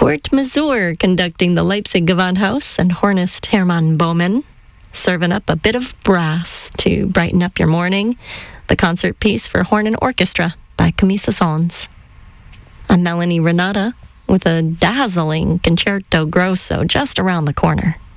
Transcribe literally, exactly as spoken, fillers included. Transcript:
Kurt Masur conducting the Leipzig Gewandhaus and hornist Hermann Baumann serving up a bit of brass to brighten up your morning. The concert piece for horn and orchestra by Camille Saint-Saëns. I'm Melanie Renata with a dazzling Concerto Grosso just around the corner.